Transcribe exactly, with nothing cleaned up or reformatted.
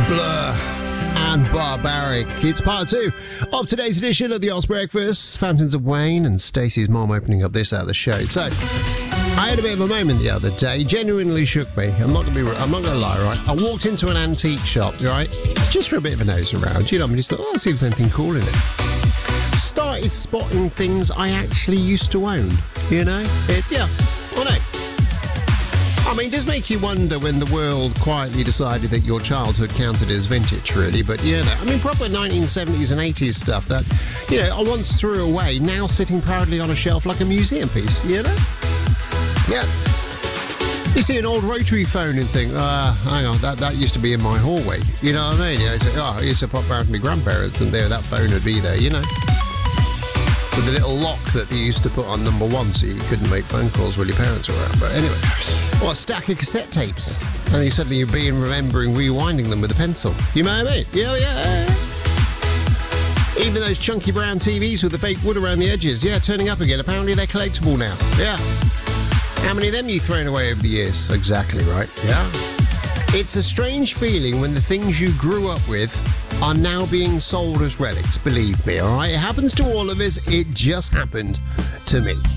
Blur and Barbaric. It's part two of today's edition of the Oz Breakfast. Fountains of Wayne and Stacey's mom opening up this out of the show. So, I had a bit of a moment the other day. Genuinely shook me. I'm not gonna be. I'm not gonna lie, right? I walked into an antique shop, right, just for a bit of a nose around. You know, I just thought, oh, I'll see if there's anything cool in it. Started spotting things I actually used to own. You know, it's yeah. Well, no. I mean, it does make you wonder when the world quietly decided that your childhood counted as vintage, really. But, you know, I mean, proper nineteen seventies and eighties stuff that, you know, I once threw away, now sitting proudly on a shelf like a museum piece, you know? Yeah. You see an old rotary phone and think, ah, uh, hang on, that, that used to be in my hallway. You know what I mean? You know, it's like, oh, I used to pop round to my grandparents and there that phone would be there, you know? With the little lock that you used to put on number one so you couldn't make phone calls while your parents were around. But anyway, or a stack of cassette tapes. And then suddenly you're being remembering rewinding them with a pencil. You know what I mean? Yeah, yeah. Even those chunky brown T Vs with the fake wood around the edges. Yeah, turning up again. Apparently they're collectible now. Yeah. How many of them you thrown away over the years? Exactly right. Yeah. It's a strange feeling when the things you grew up with are now being sold as relics, believe me, all right? It happens to all of us. It just happened to me.